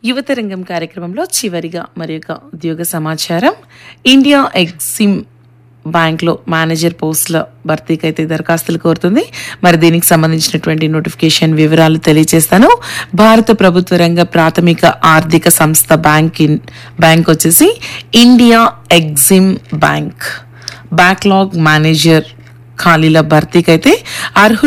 యువతరంగం కార్యక్రమంలో చివరిగా మరి ఒక ఉద్యోగ సమాచారం. ఇండియా ఎగ్జిమ్ బ్యాంక్లో మేనేజర్ పోస్టుల భర్తీకి అయితే దరఖాస్తులు కోరుతుంది. మరి దీనికి సంబంధించినటువంటి నోటిఫికేషన్ వివరాలు తెలియజేస్తాను. భారత ప్రభుత్వ రంగ ప్రాథమిక ఆర్థిక సంస్థ బ్యాంక్ వచ్చేసి India EXIM bank. Backlog manager ఖాళీల భర్తీకి అయితే అర్హులు